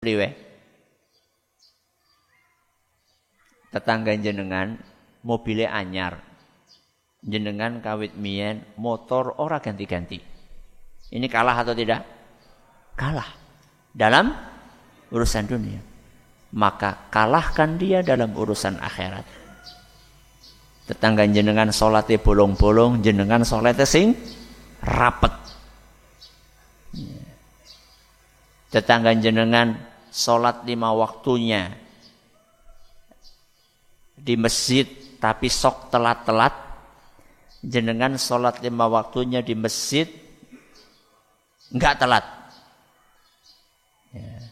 Priwe. Tetangga jenengan mobilnya anyar. Jenengan kawit mien motor ora ganti-ganti. Ini kalah atau tidak? Kalah. Dalam urusan dunia. Maka kalahkan dia dalam urusan akhirat. Tetangga jenengan salatnya bolong-bolong, jenengan salatnya sing rapet. Tetangga jenengan salat 5 waktunya di masjid tapi sok telat-telat, jenengan salat 5 waktunya di masjid enggak telat. Ya.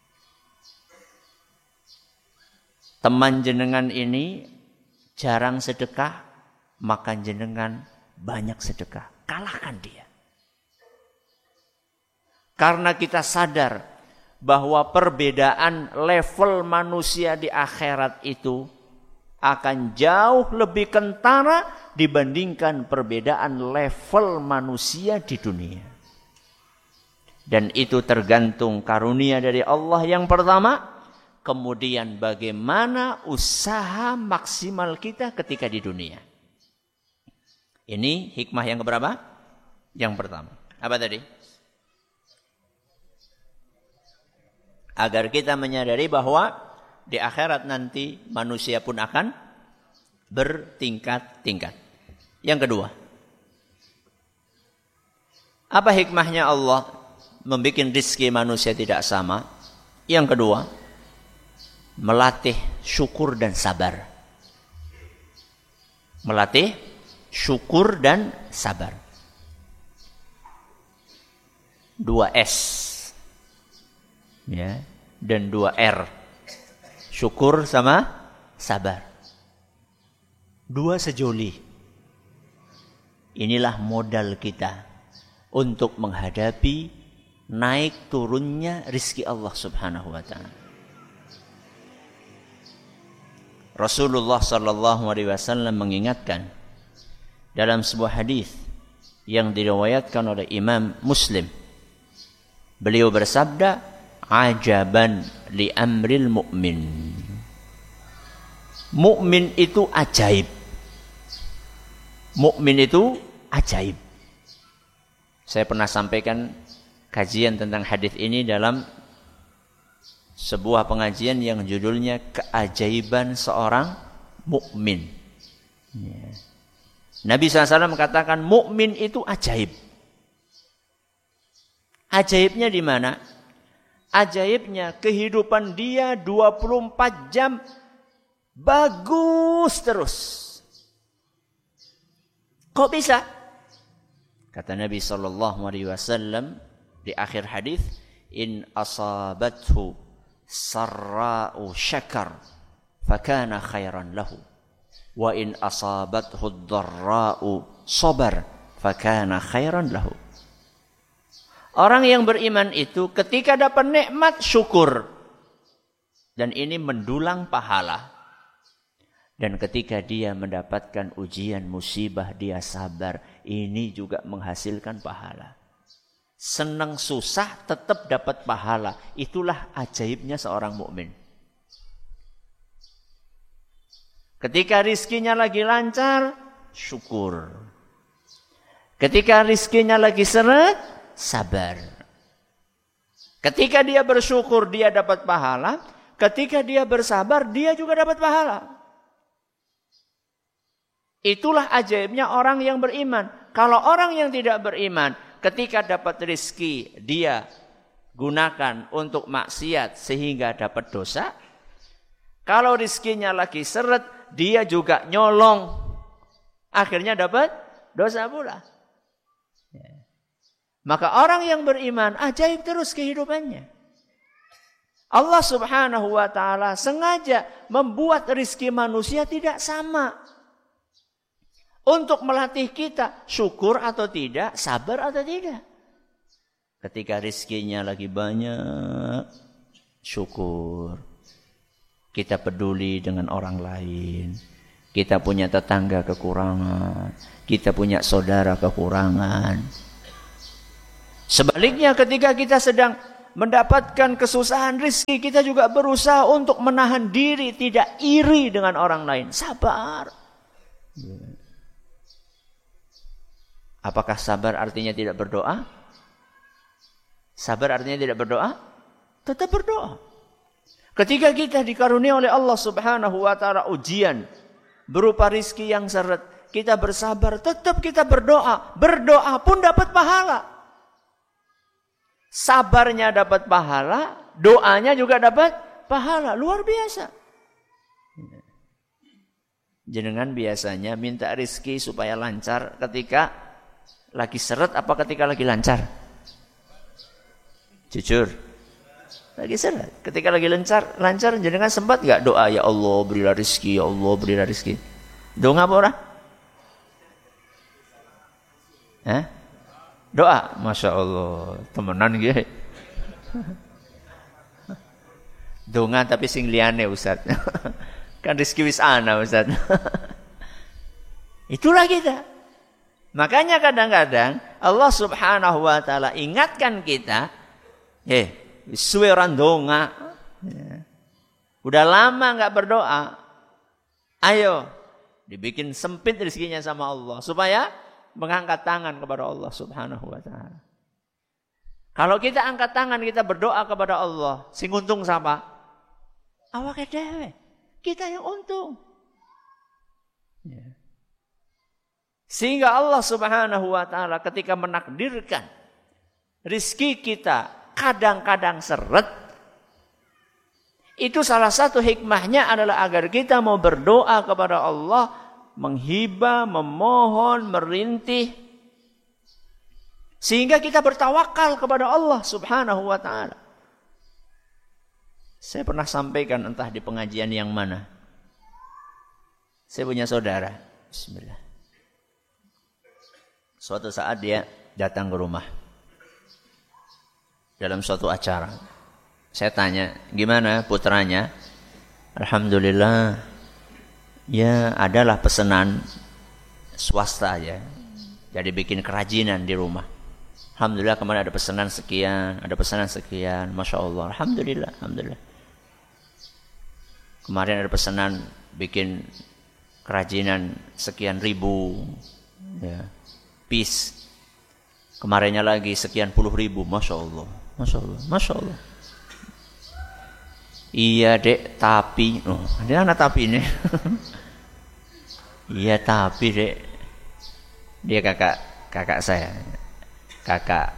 Teman jenengan ini jarang sedekah, maka jenengan banyak sedekah. Kalahkan dia. Karena kita sadar bahwa perbedaan level manusia di akhirat itu akan jauh lebih kentara dibandingkan perbedaan level manusia di dunia. Dan itu tergantung karunia dari Allah yang pertama, kemudian bagaimana usaha maksimal kita ketika di dunia. Ini hikmah yang keberapa? Yang pertama. Apa tadi? Agar kita menyadari bahwa di akhirat nanti manusia pun akan bertingkat-tingkat. Yang kedua, apa hikmahnya Allah membuat rezeki manusia tidak sama? Yang kedua, melatih syukur dan sabar. Melatih syukur dan sabar. 2 S. Ya, dan 2 R. Syukur sama sabar. 2 sejoli. Inilah modal kita untuk menghadapi naik turunnya rizki Allah Subhanahu wa taala. Rasulullah sallallahu alaihi wasallam mengingatkan dalam sebuah hadis yang diriwayatkan oleh Imam Muslim. Beliau bersabda, ajaban li amril mu'min. Mukmin itu ajaib. Mukmin itu ajaib. Saya pernah sampaikan kajian tentang hadis ini dalam sebuah pengajian yang judulnya Keajaiban Seorang Mukmin. Nabi SAW mengatakan mukmin itu ajaib. Ajaibnya di mana? Ajaibnya kehidupan dia 24 jam bagus terus. Kok bisa? Kata Nabi SAW di akhir hadis, in asabathu sarra'u syakar fakana khairan lahu wa in asabathu dharra'u sabar fakana khairan lahu. Orang yang beriman itu ketika dapat nikmat syukur. Dan ini mendulang pahala. Dan ketika dia mendapatkan ujian musibah dia sabar. Ini juga menghasilkan pahala. Senang susah tetap dapat pahala. Itulah ajaibnya seorang mukmin. Ketika rizkinya lagi lancar, syukur. Ketika rizkinya lagi seret, sabar. Ketika dia bersyukur dia dapat pahala, ketika dia bersabar dia juga dapat pahala. Itulah ajaibnya orang yang beriman. Kalau orang yang tidak beriman, ketika dapat rezeki dia gunakan untuk maksiat sehingga dapat dosa. Kalau rezekinya lagi seret, dia juga nyolong. Akhirnya dapat dosa pula. Maka orang yang beriman ajaib terus kehidupannya. Allah Subhanahu wa taala sengaja membuat rezeki manusia tidak sama. Untuk melatih kita syukur atau tidak, sabar atau tidak. Ketika rezekinya lagi banyak, syukur. Kita peduli dengan orang lain. Kita punya tetangga kekurangan. Kita punya saudara kekurangan. Sebaliknya ketika kita sedang mendapatkan kesusahan rizki, kita juga berusaha untuk menahan diri, tidak iri dengan orang lain. Sabar. Apakah sabar artinya tidak berdoa? Sabar artinya tidak berdoa? Tetap berdoa. Ketika kita dikaruniai oleh Allah Subhanahu wa taala ujian berupa rizki yang seret, kita bersabar, tetap kita berdoa. Berdoa pun dapat pahala. Sabarnya dapat pahala, doanya juga dapat pahala. Luar biasa. Jenengan biasanya minta rizki supaya lancar ketika lagi seret apa ketika lagi lancar? Jujur. Lagi seret. Ketika lagi lancar jenengan sempat gak doa, ya Allah berilah rizki, ya Allah berilah rizki. Doa apa orang? Doa, Masya Allah, temenan gitu. Doa tapi sing liyane Ustaz. Kan rizki wis ana Ustaz. Itulah kita. Makanya kadang-kadang Allah Subhanahu wa taala ingatkan kita, suwe orang donga. Udah lama enggak berdoa. Ayo dibikin sempit rezekinya sama Allah supaya mengangkat tangan kepada Allah Subhanahu wa taala. Kalau kita angkat tangan, kita berdoa kepada Allah, sing untung siapa? Awake dhewe. Kita yang untung. Sehingga Allah Subhanahu wa taala ketika menakdirkan rizki kita kadang-kadang seret, itu salah satu hikmahnya adalah agar kita mau berdoa kepada Allah, menghibah, memohon, merintih, sehingga kita bertawakal kepada Allah Subhanahu wa taala. Saya pernah sampaikan entah di pengajian yang mana. Saya punya saudara, bismillah. Suatu saat dia datang ke rumah dalam suatu acara. Saya tanya, gimana putranya? Alhamdulillah, ya adalah pesanan swasta ya. Jadi bikin kerajinan di rumah. Alhamdulillah kemarin ada pesanan sekian, Masya Allah. Alhamdulillah. Kemarin ada pesanan bikin kerajinan sekian ribu ya, piece. Kemarinnya lagi sekian puluh ribu. Masya Allah. Iya dek, tapi dia anak tapi ini. Iya tapi dek, dia kakak saya, kakak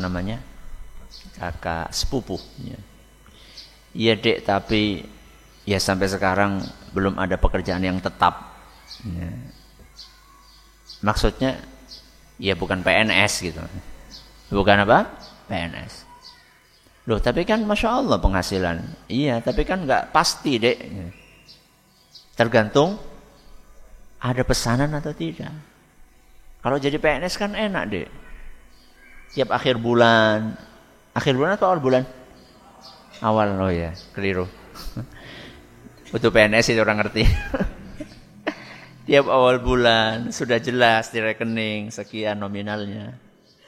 sepupu. Iya dek, tapi ya sampai sekarang belum ada pekerjaan yang tetap. Ya. Maksudnya ya bukan PNS gitu, bukan apa? PNS. Loh, tapi kan Masya Allah penghasilan. Iya, tapi kan nggak pasti dek. Tergantung ada pesanan atau tidak. Kalau jadi PNS kan enak dek. Tiap akhir bulan atau awal bulan? Awal, oh ya, keliru. Butuh PNS itu orang ngerti. Tiap awal bulan sudah jelas di rekening sekian nominalnya.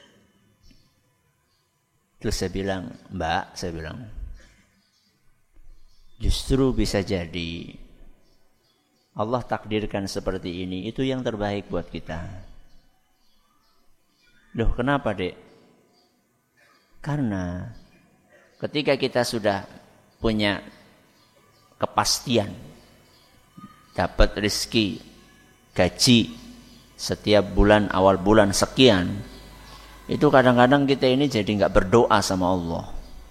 Terus saya bilang, Mbak, justru bisa jadi Allah takdirkan seperti ini, itu yang terbaik buat kita. Loh, kenapa dek? Karena ketika kita sudah punya kepastian, dapat rezeki, gaji setiap bulan, awal bulan sekian, itu kadang-kadang kita ini jadi nggak berdoa sama Allah.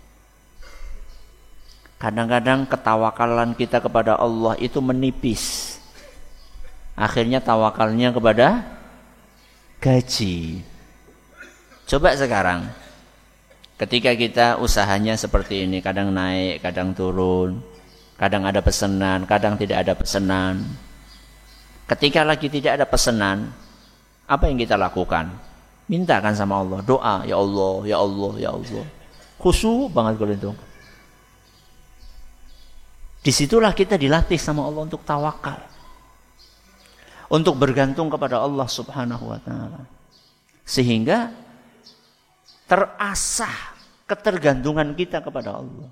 Kadang-kadang ketawakalan kita kepada Allah itu menipis. Akhirnya tawakalnya kepada gaji. Coba sekarang, ketika kita usahanya seperti ini, kadang naik, kadang turun, kadang ada pesanan, kadang tidak ada pesanan. Ketika lagi tidak ada pesanan, apa yang kita lakukan? Mintakan sama Allah, doa, ya Allah, ya Allah, ya Allah. Khusyuk banget kalau itu. Disitulah kita dilatih sama Allah untuk tawakal, untuk bergantung kepada Allah Subhanahu wa taala. Sehingga terasah ketergantungan kita kepada Allah.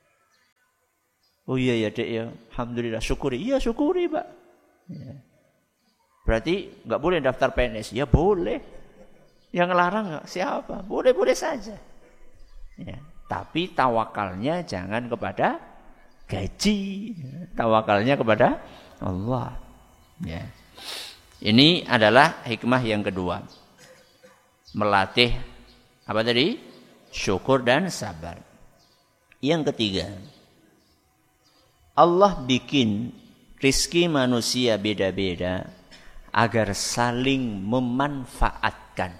Oh iya ya Dek ya, alhamdulillah, syukuri. Iya syukuri Pak. Ya. Berarti nggak boleh daftar PNS? Ya boleh. Yang ngelarang siapa? Boleh-boleh saja. Ya. Tapi tawakalnya jangan kepada gaji. Tawakalnya kepada Allah. Ya. Ini adalah hikmah yang kedua. Melatih apa tadi? Syukur dan sabar. Yang ketiga, Allah bikin rizki manusia beda-beda agar saling memanfaatkan.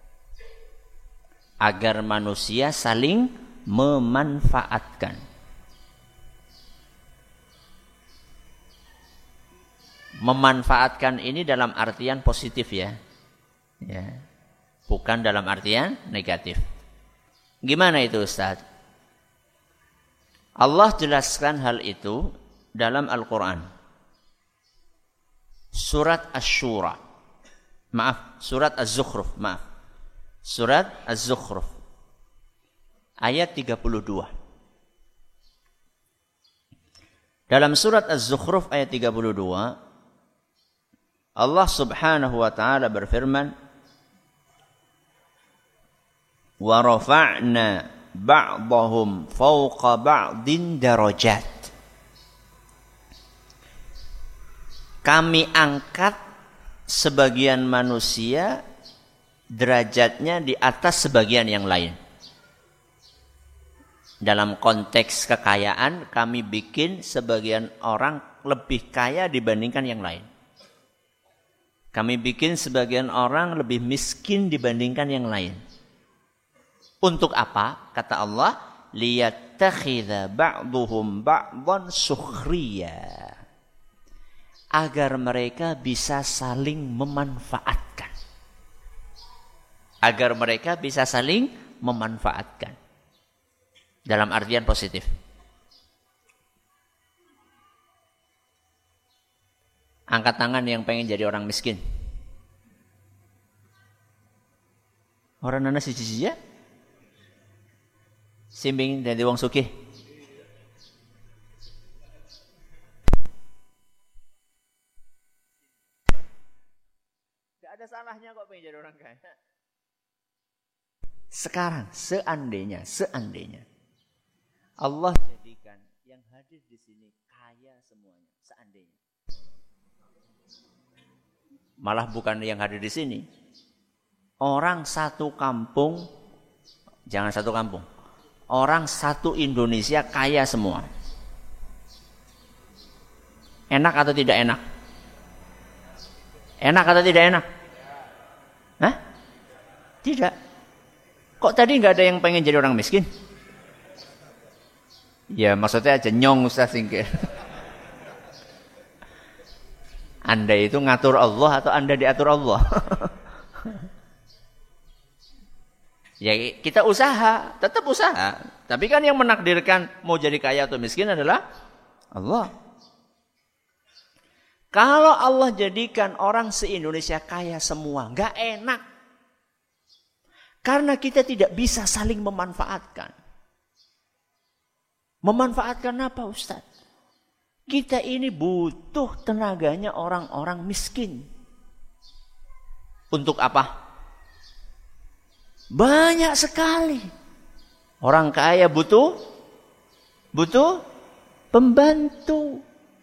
Agar manusia saling memanfaatkan. Memanfaatkan ini dalam artian positif ya. Ya. Bukan dalam artian negatif. Gimana itu Ustaz? Allah jelaskan hal itu dalam Al-Quran. Surat Asy-Syura. Surat Az-Zukhruf. Surat Az-Zukhruf. Ayat 32. Dalam surat Az-Zukhruf ayat 32, Allah Subhanahu wa taala berfirman, "Wa rafa'na ba'dahum fawqa ba'din darajat." Kami angkat sebagian manusia derajatnya di atas sebagian yang lain. Dalam konteks kekayaan, kami bikin sebagian orang lebih kaya dibandingkan yang lain. Kami bikin sebagian orang lebih miskin dibandingkan yang lain. Untuk apa? Kata Allah, liyattakhidha ba'duhum ba'dan sukhriya. Agar mereka bisa saling memanfaatkan. Agar mereka bisa saling memanfaatkan. Dalam artian positif. Angkat tangan yang pengen jadi orang miskin. Orang nana siji ya? Simbing dari wong sugih. Tidak ada salahnya kok pengen jadi orang kaya. Sekarang seandainya Allah jadikan yang hadir di sini kaya semuanya, seandainya. Malah bukan yang hadir di sini. Orang satu kampung, jangan satu kampung. Orang satu Indonesia kaya semua. Enak atau tidak enak? Enak atau tidak enak? Hah? Tidak. Kok tadi nggak ada yang pengen jadi orang miskin? Ya maksudnya aja nyong Ustaz singkir. Anda itu ngatur Allah atau Anda diatur Allah? Ya kita usaha, tetap usaha. Tapi kan yang menakdirkan mau jadi kaya atau miskin adalah Allah. Kalau Allah jadikan orang se-Indonesia kaya semua, nggak enak. Karena kita tidak bisa saling memanfaatkan. Memanfaatkan apa Ustaz? Kita ini butuh tenaganya orang-orang miskin. Untuk apa? Banyak sekali. Orang kaya butuh pembantu.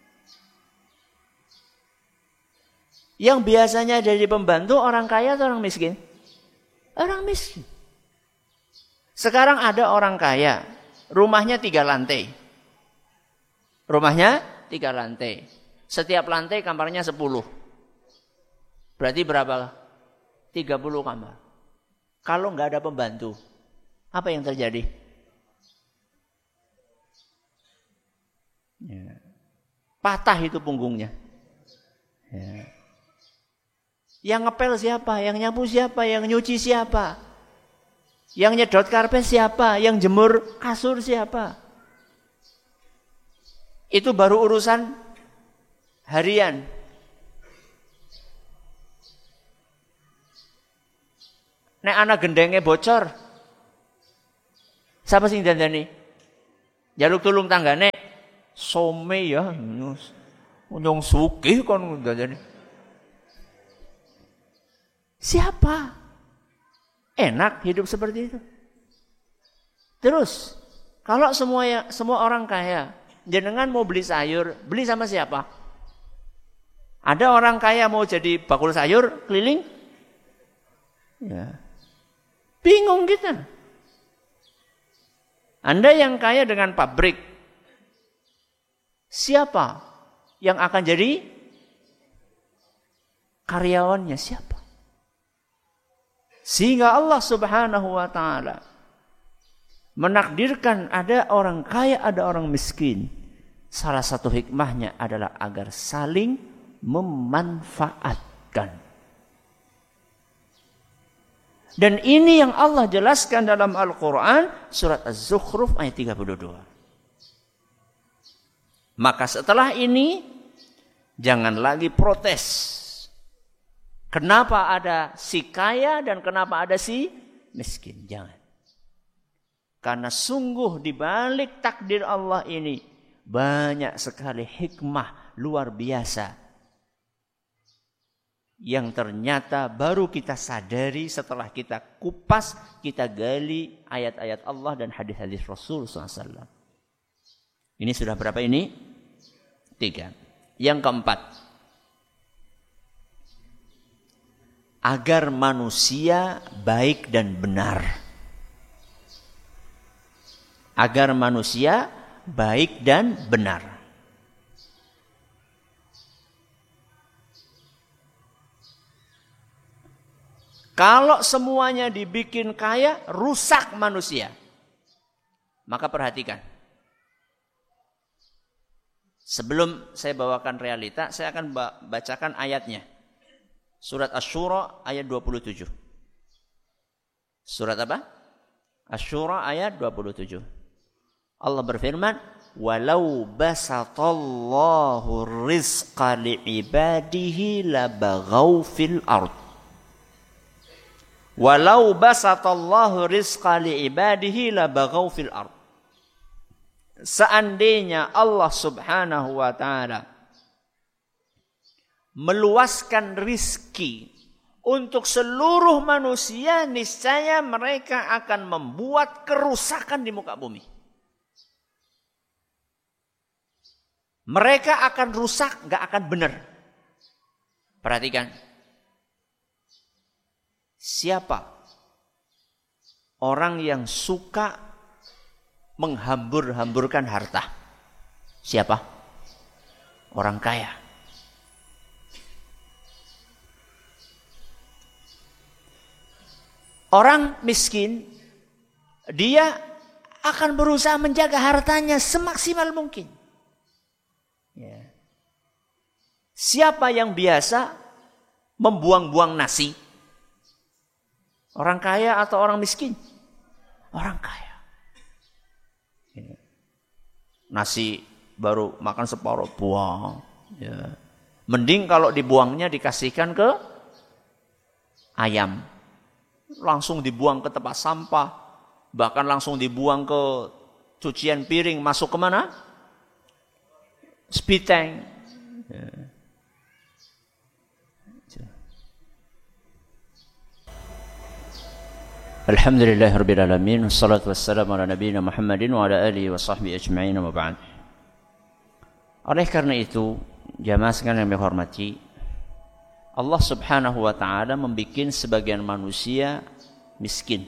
Yang biasanya jadi pembantu orang kaya atau orang miskin? Orang miskin. Sekarang ada orang kaya, rumahnya 3 lantai. Rumahnya 3 lantai. Setiap lantai kamarnya 10. Berarti berapa? 30 kamar. Kalau nggak ada pembantu, apa yang terjadi? Ya. Patah itu punggungnya. Ya. Yang ngepel siapa? Yang nyapu siapa? Yang nyuci siapa? Yang nyedot karpet siapa? Yang jemur kasur siapa? Itu baru urusan harian. Nek anak gendengnya bocor, Siapa sing dandani? Jaluk tulung tanggane. Some ya. Nyong sugih kon dandani. Siapa? Enak hidup seperti itu. Terus, kalau semua orang kaya, jenengan mau beli sayur, beli sama siapa? Ada orang kaya mau jadi bakul sayur keliling? Ya. Bingung kita. Anda yang kaya dengan pabrik, siapa yang akan jadi karyawannya? Siapa? Sehingga Allah Subhanahu wa ta'ala menakdirkan ada orang kaya, ada orang miskin. Salah satu hikmahnya adalah agar saling memanfaatkan. Dan ini yang Allah jelaskan dalam Al-Quran surat Az-Zukhruf ayat 32. Maka setelah ini jangan lagi protes. Kenapa ada si kaya dan kenapa ada si miskin? Jangan. Karena sungguh di balik takdir Allah ini banyak sekali hikmah luar biasa yang ternyata baru kita sadari setelah kita kupas, kita gali ayat-ayat Allah dan hadis-hadis Rasul SAW. Ini sudah berapa ini? 3. Yang keempat, agar manusia baik dan benar. Agar manusia baik dan benar. Kalau semuanya dibikin kaya, rusak manusia. Maka perhatikan. Sebelum saya bawakan realita, saya akan bacakan ayatnya. Surat Asy-Syura ayat 27. Surat apa? Asy-Syura ayat 27. Allah berfirman, "Walau basatallahu rizqa li'ibadihi labaghaw fil ard." Walau basatallahu rizqa li'ibadihi labaghaw fil ard. Seandainya Allah Subhanahu wa ta'ala meluaskan rizki untuk seluruh manusia, niscaya mereka akan membuat kerusakan di muka bumi. Mereka akan rusak, gak akan benar. Perhatikan. Siapa orang yang suka menghambur-hamburkan harta? Siapa? Orang kaya. Orang miskin, dia akan berusaha menjaga hartanya semaksimal mungkin. Ya. Siapa yang biasa membuang-buang nasi? Orang kaya atau orang miskin? Orang kaya. Ya. Nasi baru makan separuh, buang. Ya. Mending kalau dibuangnya dikasihkan ke ayam. Langsung dibuang ke tempat sampah. Bahkan langsung dibuang ke cucian piring. Masuk ke mana? Spiteng. Ya. Alhamdulillahirabbil alamin, wassalatu wassalamu ala nabiyina Muhammadin wa ala alihi wa sahbihi ajma'in, wa ba'd. Oleh karena itu, jamaah sekalian yang dihormati, Allah Subhanahu wa taala membikin sebagian manusia miskin.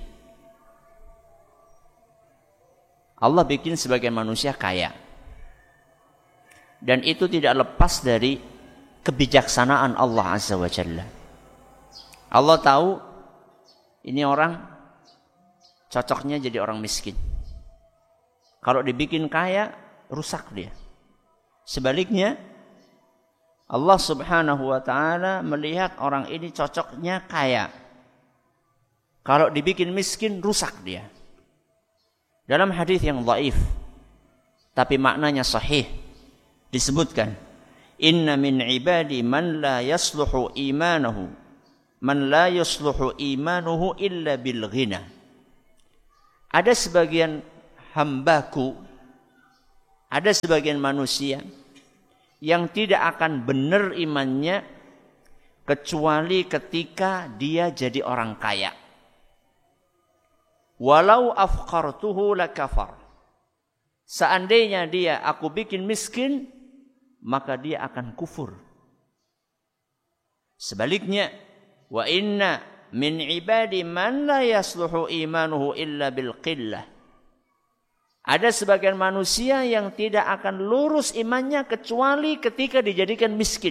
Allah bikin sebagian manusia kaya. Dan itu tidak lepas dari kebijaksanaan Allah Azza wa Jalla. Allah tahu ini orang cocoknya jadi orang miskin. Kalau dibikin kaya, rusak dia. Sebaliknya, Allah Subhanahu wa ta'ala melihat orang ini cocoknya kaya. Kalau dibikin miskin, rusak dia. Dalam hadis yang dhaif, tapi maknanya sahih, disebutkan, "Inna min ibadi man la yasluhu imanuhu, man la yasluhu imanuhu illa bil ghina." Ada sebagian hambaku, ada sebagian manusia yang tidak akan benar imannya kecuali ketika dia jadi orang kaya. Walau afqartuhu lakafar. Seandainya aku bikin miskin, maka dia akan kufur. Sebaliknya, wa inna min ibadi man la yasluhu imanuhu illa bil qillah. Ada sebagian manusia yang tidak akan lurus imannya kecuali ketika dijadikan miskin.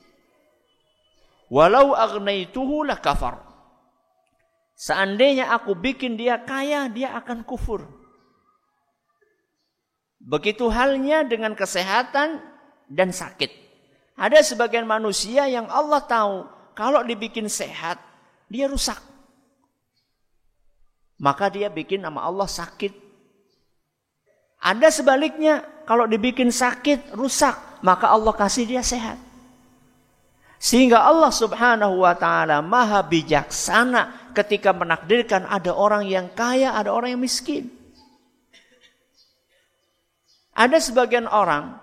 Walau agnaituhu lakafar. Seandainya aku bikin dia kaya, dia akan kufur. Begitu halnya dengan kesehatan dan sakit. Ada sebagian manusia yang Allah tahu kalau dibikin sehat, dia rusak. Maka dia bikin sama Allah sakit. Ada sebaliknya, kalau dibikin sakit, rusak, maka Allah kasih dia sehat. Sehingga Allah subhanahu wa ta'ala maha bijaksana ketika menakdirkan ada orang yang kaya, ada orang yang miskin. Ada sebagian orang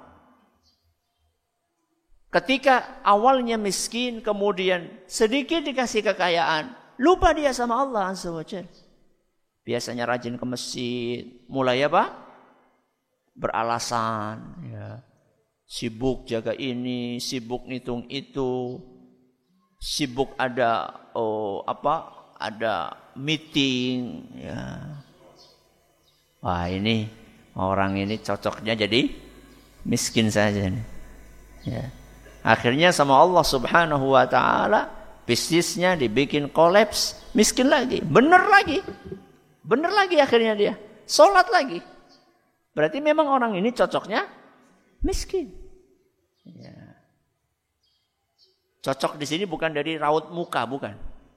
ketika awalnya miskin, kemudian sedikit dikasih kekayaan, lupa dia sama Allah azza wa jalla. Biasanya rajin ke masjid, mulai apa? Beralasan, ya. Sibuk jaga ini, sibuk ngitung itu, sibuk ada ada meeting, ya. Wah, ini orang ini cocoknya jadi miskin saja nih. Ya. Akhirnya sama Allah subhanahu wa ta'ala bisnisnya dibikin kolaps, miskin lagi, bener lagi akhirnya dia sholat lagi. Berarti memang orang ini cocoknya miskin. Ya. Cocok di sini bukan dari raut muka, bukan.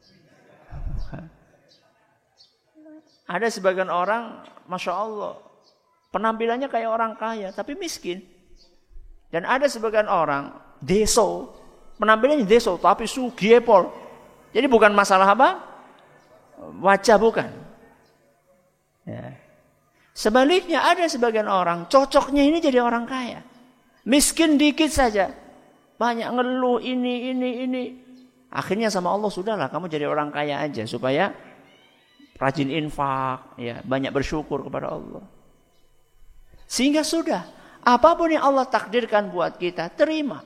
Ada sebagian orang, masya Allah, penampilannya kayak orang kaya, tapi miskin. Dan ada sebagian orang, deso, penampilannya deso, tapi sugiepol. Jadi bukan masalah apa? Wajah bukan. Ya. Sebaliknya ada sebagian orang, cocoknya ini jadi orang kaya. Miskin dikit saja. Banyak ngeluh ini. Akhirnya sama Allah, sudahlah kamu jadi orang kaya aja. Supaya rajin infak, ya, banyak bersyukur kepada Allah. Sehingga sudah, apapun yang Allah takdirkan buat kita, terima.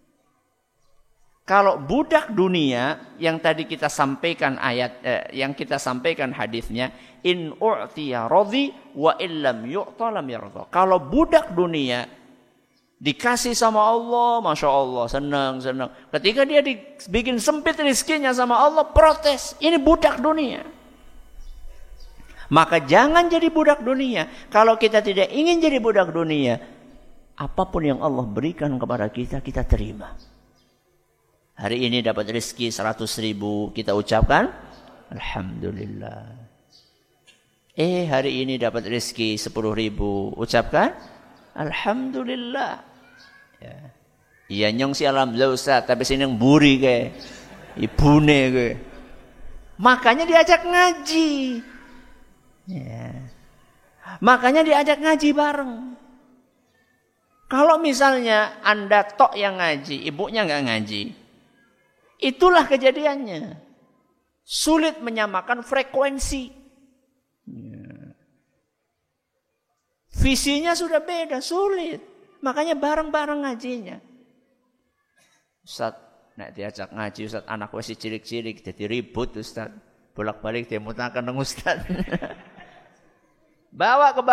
Kalau budak dunia yang tadi kita sampaikan yang kita sampaikan hadisnya, in u'tiya radhi wa illam yu'ta lam yarda. Kalau budak dunia dikasih sama Allah, masya Allah, senang. Ketika dia dibikin sempit rezekinya sama Allah, protes. Ini budak dunia. Maka jangan jadi budak dunia. Kalau kita tidak ingin jadi budak dunia, apapun yang Allah berikan kepada kita, kita terima. Hari ini dapat rezeki 100.000, kita ucapkan alhamdulillah. Hari ini dapat rezeki 10.000, ucapkan alhamdulillah. Ya. Iya nyong si alhamdulillah Ustaz, tapi sini yang buri ke ibune ke. Makanya diajak ngaji. Ya. Makanya diajak ngaji bareng. Kalau misalnya Anda tok yang ngaji, ibunya nggak ngaji, itulah kejadiannya. Sulit menyamakan frekuensi. Ya. Visinya sudah beda, sulit. Makanya bareng-bareng ngajinya. Ustaz, nak diajak ngaji Ustaz, anak wasi cilik-cilik jadi ribut Ustaz. Bolak-balik dia mutakan dengan Ustaz. Bawa ke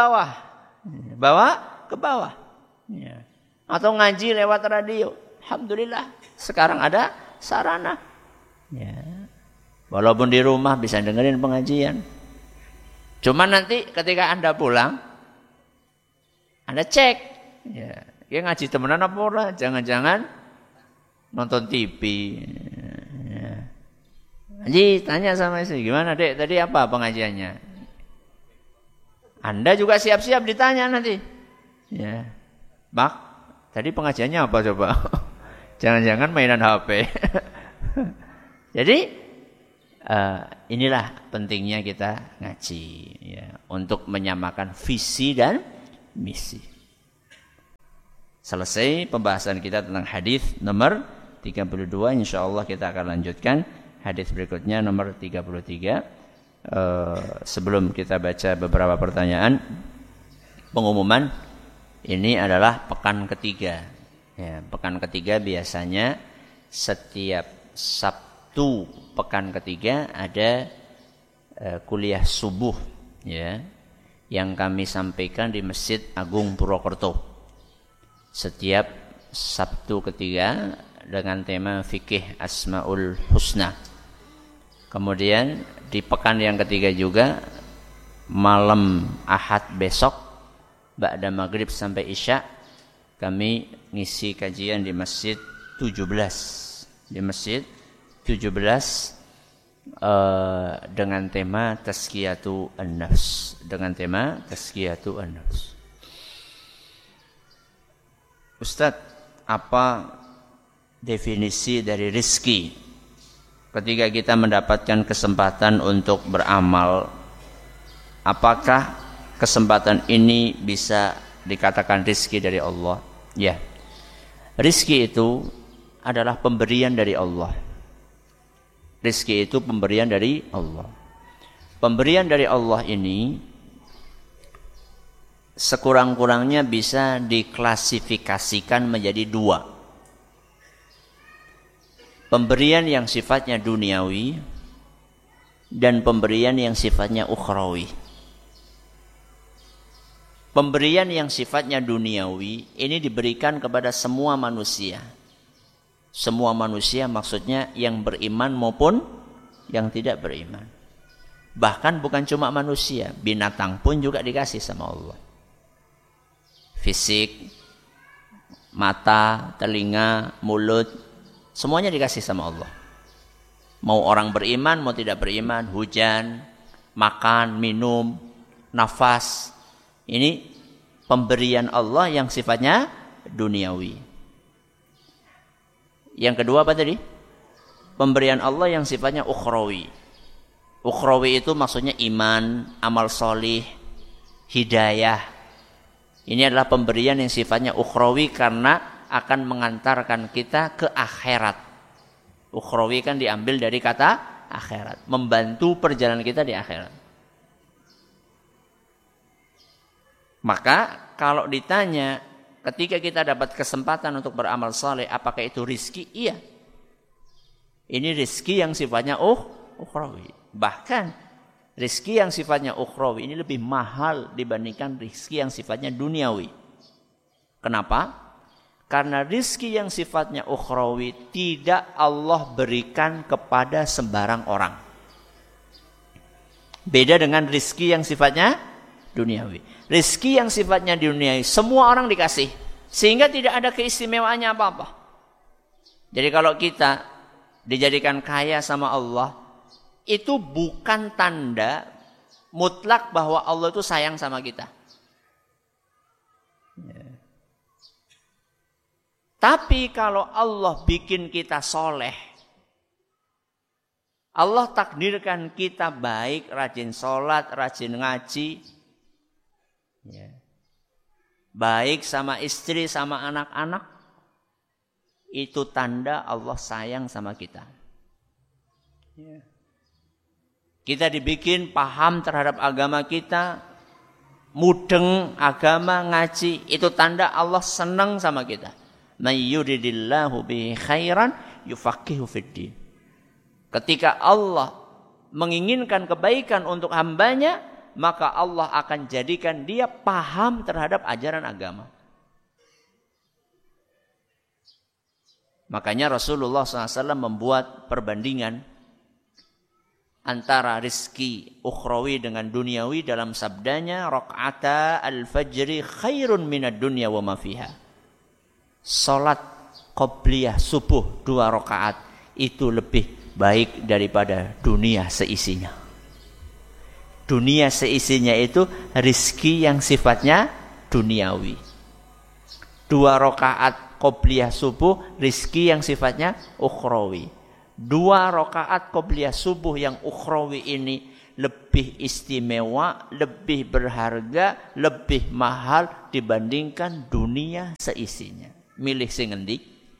bawah. Ya. Atau ngaji lewat radio. Alhamdulillah, sekarang ada sarana. Ya. Walaupun di rumah bisa dengerin pengajian. Cuma nanti ketika Anda pulang, Anda cek, ya, dia ngaji temenan apa ora? Jangan-jangan nonton TV. Ya. Haji tanya sama istri, gimana Dek? Tadi apa pengajiannya? Anda juga siap-siap ditanya nanti. Ya. Bak, tadi pengajiannya apa coba? Jangan-jangan mainan HP. Jadi Inilah pentingnya kita ngaji ya, untuk menyamakan visi dan misi. Selesai pembahasan kita tentang hadis nomor 32. Insyaallah kita akan lanjutkan hadis berikutnya nomor 33. Sebelum kita baca beberapa pertanyaan, pengumuman ini adalah pekan ketiga. Ya, pekan ketiga biasanya setiap Sabtu pekan ketiga ada kuliah subuh ya, yang kami sampaikan di Masjid Agung Purwokerto. Setiap Sabtu ketiga dengan tema fikih Asmaul Husna. Kemudian di pekan yang ketiga juga malam Ahad besok ba'da maghrib sampai Isya kami ngisi kajian di Masjid 17. Di Masjid 17 dengan tema Tazkiyatu An-Nafs. Dengan tema Tazkiyatu An-Nafs. Ustadz, apa definisi dari rizki? Ketika kita mendapatkan kesempatan untuk beramal, apakah kesempatan ini bisa dikatakan rizki dari Allah? Ya, rizki itu adalah pemberian dari Allah. Rizki itu pemberian dari Allah. Pemberian dari Allah ini sekurang-kurangnya bisa diklasifikasikan menjadi dua. Pemberian yang sifatnya duniawi dan pemberian yang sifatnya ukhrawi. Pemberian yang sifatnya duniawi ini diberikan kepada semua manusia. Semua manusia maksudnya yang beriman maupun yang tidak beriman. Bahkan bukan cuma manusia, binatang pun juga dikasih sama Allah. Fisik, mata, telinga, mulut, semuanya dikasih sama Allah. Mau orang beriman, mau tidak beriman, hujan, makan, minum, nafas. Ini pemberian Allah yang sifatnya duniawi. Yang kedua apa tadi? Pemberian Allah yang sifatnya ukhrawi. Ukhrawi itu maksudnya iman, amal solih, hidayah. Ini adalah pemberian yang sifatnya ukhrawi karena akan mengantarkan kita ke akhirat. Ukhrawi kan diambil dari kata akhirat, membantu perjalanan kita di akhirat. Maka kalau ditanya ketika kita dapat kesempatan untuk beramal saleh, apakah itu rizki? Iya. Ini rizki yang sifatnya ukhrawi. Bahkan rizki yang sifatnya ukhrawi ini lebih mahal dibandingkan rizki yang sifatnya duniawi. Kenapa? Karena rizki yang sifatnya ukhrawi tidak Allah berikan kepada sembarang orang. Beda dengan rizki yang sifatnya duniawi. Rizki yang sifatnya duniawi semua orang dikasih, sehingga tidak ada keistimewaannya apa-apa. Jadi kalau kita dijadikan kaya sama Allah, itu bukan tanda mutlak bahwa Allah itu sayang sama kita. Ya. Tapi kalau Allah bikin kita soleh, Allah takdirkan kita baik, rajin sholat, rajin ngaji, ya, baik sama istri, sama anak-anak, itu tanda Allah sayang sama kita. Ya. Kita dibikin paham terhadap agama kita, mudeng agama, ngaji, itu tanda Allah senang sama kita. May yuridillahu bihi khairan yufaqihu fiddin. Ketika Allah menginginkan kebaikan untuk hambanya, maka Allah akan jadikan dia paham terhadap ajaran agama. Makanya Rasulullah SAW membuat perbandingan antara rizki ukhrawi dengan duniawi dalam sabdanya, raq'ata al-fajri khairun minad dunya wa ma fiha. Salat qobliyah subuh 2 rakaat itu lebih baik daripada dunia seisinya. Dunia seisinya itu rizki yang sifatnya duniawi. 2 rakaat qobliyah subuh rizki yang sifatnya ukhrawi. 2 rakaat qobliyah subuh yang ukhrawi ini lebih istimewa, lebih berharga, lebih mahal dibandingkan dunia seisinya. Milih sing endi?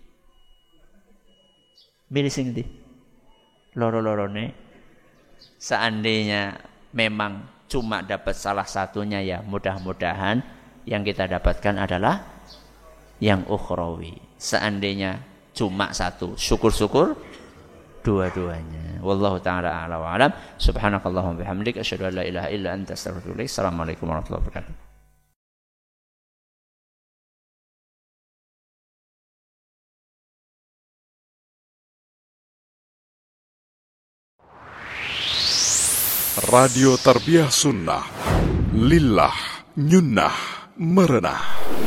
Milih sing endi? Loro-lorone. Seandainya memang cuma dapat salah satunya, ya mudah-mudahan yang kita dapatkan adalah yang ukhrawi. Seandainya cuma satu, syukur-syukur dua-duanya. Wallahu ta'ala a'la wa alam. Subhanakallahumma bihamdika asyhadu an la ilaha illa anta astaghfiruka wa atubu ilaik. Assalamualaikum warahmatullahi wabarakatuh. Radio Tarbiyah Sunnah, lillah, nyunnah, merenah.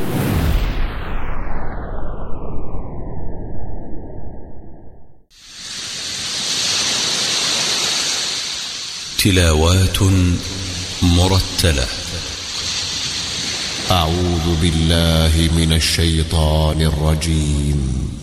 تلاوات مرتلة. أعوذ بالله من الشيطان الرجيم.